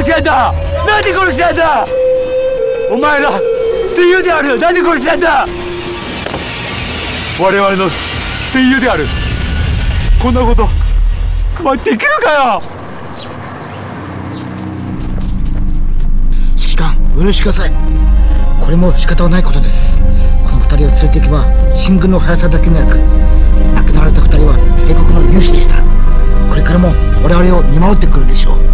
したんだ。なんで殺したんだ。お前ら戦友である。なんで殺したんだ。我々の戦友である。こんなことお前できるかよ。 指揮官、お許しください。これも仕方はないことです。この2人を連れていけば進軍の速さだけでなく、亡くなられた2人は帝国の勇士でした。これからも我々を見守ってくるでしょう。